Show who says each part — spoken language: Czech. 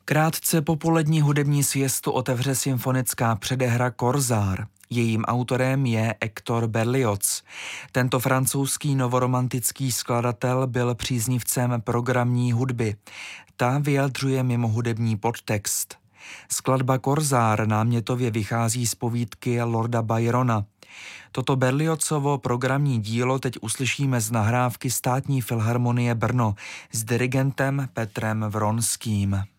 Speaker 1: Krátce po polední hudební siestu otevře symfonická předehra Korzár. Jejím autorem je Hector Berlioz. Tento francouzský novoromantický skladatel byl příznivcem programní hudby. Ta vyjadřuje mimo hudební podtext. Skladba Korzár námětově vychází z povídky Lorda Byrona. Toto Berliozovo programní dílo teď uslyšíme z nahrávky Státní filharmonie Brno s dirigentem Petrem Vronským.